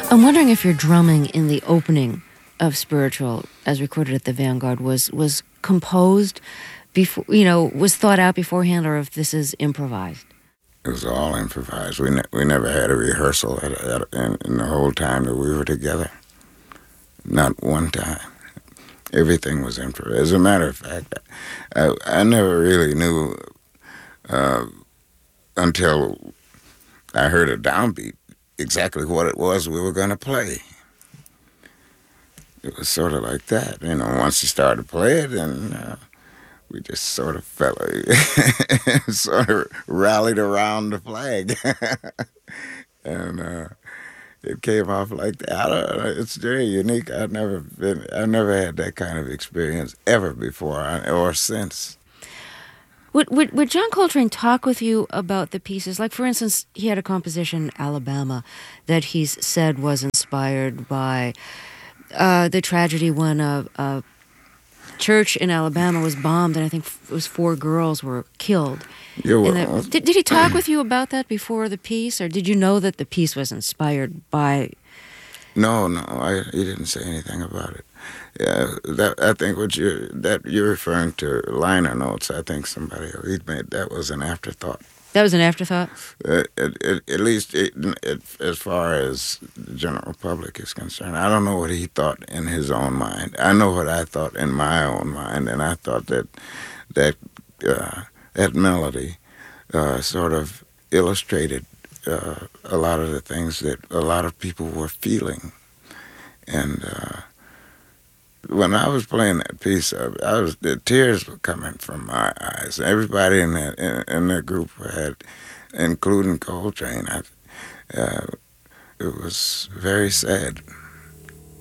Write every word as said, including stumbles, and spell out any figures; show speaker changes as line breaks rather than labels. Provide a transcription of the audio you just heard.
I'm wondering if your drumming in the opening of Spiritual, as recorded at the Vanguard, was was composed before, you know, was thought out beforehand, or if this is improvised.
It was all improvised. We ne- we never had a rehearsal at, at, in, in the whole time that we were together. Not one time. Everything was improvised. As a matter of fact, I, I never really knew uh, until I heard a downbeat exactly what it was we were going to play. It was sort of like that, you know. Once you started to play it, and uh, we just sort of fell, sort of rallied around the flag, and uh, it came off like that. I don't know, it's very unique. I've never been, I've never had that kind of experience ever before or since.
Would, would would John Coltrane talk with you about the pieces? Like, for instance, he had a composition, Alabama, that he's said was inspired by uh, the tragedy when a, a church in Alabama was bombed, and I think it was four girls were killed.
Yeah, well,
the, did, did he talk with you about that before the piece, or did you know that the piece was inspired by...
No, no, I, he didn't say anything about it. Yeah, that I think what you that you're referring to liner notes. I think somebody he made that was an afterthought.
That was an afterthought.
Uh, it, it, at least it, it, as far as the general public is concerned, I don't know what he thought in his own mind. I know what I thought in my own mind, and I thought that that uh, that melody uh, sort of illustrated uh, a lot of the things that a lot of people were feeling, and. Uh, When I was playing that piece, I, I was the tears were coming from my eyes. Everybody in that in, in that group had, including Coltrane, I, uh, it was very sad.